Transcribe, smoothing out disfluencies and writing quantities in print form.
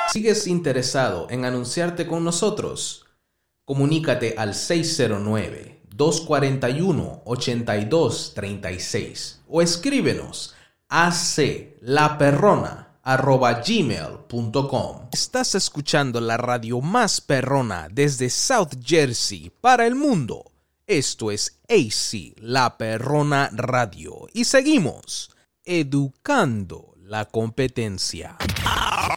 ¿Sigues interesado en anunciarte con nosotros? Comunícate al 609-241-8236 o escríbenos a aclaperrona@gmail.com. Estás escuchando la radio más perrona desde South Jersey para el mundo. Esto es AC La Perrona Radio y seguimos educando la competencia.